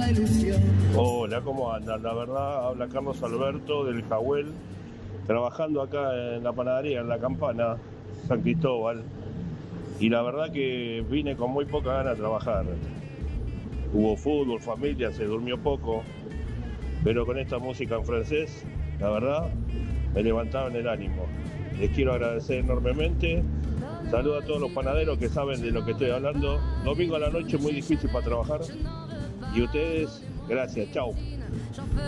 Hola, ¿cómo andan? La verdad, habla Carlos Alberto del Jahuel, trabajando acá en la panadería, en La Campana, San Cristóbal. Y la verdad que vine con muy poca ganas de trabajar. Hubo fútbol, familia, se durmió poco, pero con esta música en francés, la verdad, me levantaron el ánimo. Les quiero agradecer enormemente. Saludo a todos los panaderos que saben de lo que estoy hablando. Domingo a la noche muy difícil para trabajar. Y ustedes, gracias, chao.